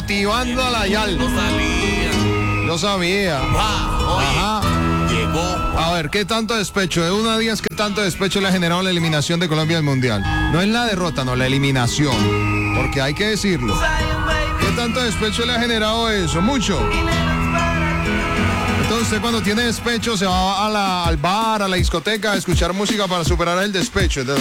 motivando a la Yal. Yo sabía. Ajá. A ver, ¿qué tanto despecho? De 1 a 10, ¿qué tanto despecho le ha generado la eliminación de Colombia del Mundial? No es la derrota, no, la eliminación. Porque hay que decirlo. ¿Qué tanto despecho le ha generado eso? Mucho. Entonces usted cuando tiene despecho se va al bar, a la discoteca a escuchar música para superar el despecho. Entonces,